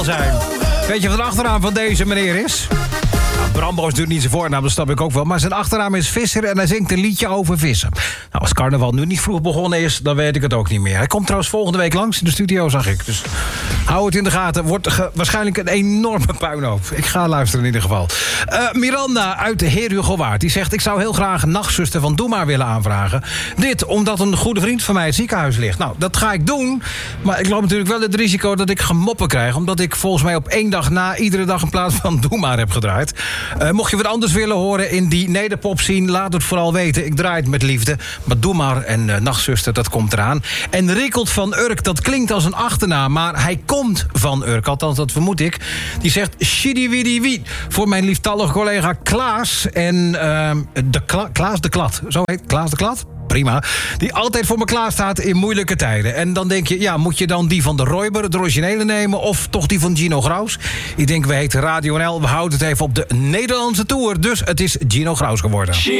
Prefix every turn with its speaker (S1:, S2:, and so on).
S1: zijn. Weet je wat de achternaam van deze meneer is? Brambo is natuurlijk niet zijn voornaam, dat snap ik ook wel. Maar zijn achternaam is Visser en hij zingt een liedje over vissen. Nou, als carnaval nu niet vroeg begonnen is, dan weet ik het ook niet meer. Hij komt trouwens volgende week langs in de studio, zag ik. Dus hou het in de gaten. Wordt waarschijnlijk een enorme puinhoop. Ik ga luisteren in ieder geval. Miranda uit de Heer Hugo Waard. Die zegt, ik zou heel graag een nachtzuster van Doe Maar willen aanvragen. Dit omdat een goede vriend van mij in het ziekenhuis ligt. Nou, dat ga ik doen. Maar ik loop natuurlijk wel het risico dat ik gemoppen krijg. Omdat ik volgens mij op 1 dag na iedere dag in plaats van Doe Maar heb gedraaid. Mocht je wat anders willen horen in die nederpop scene, laat het vooral weten. Ik draai het met liefde. Maar Doe Maar en Nachtzuster, dat komt eraan. En Rikkelt van Urk, dat klinkt als een achternaam, maar hij komt van Urk. Althans, dat vermoed ik. Die zegt shiddy voor mijn lieftallige collega Klaas. En Klaas de Klad. Zo heet Klaas de Klad? Prima. Die altijd voor me klaar staat in moeilijke tijden. En dan denk je, ja, moet je dan die van de Royber, de originele nemen, of toch die van Gino Graus? Ik denk, we heten Radio NL, we houden het even op de Nederlandse tour. Dus het is Gino Graus geworden.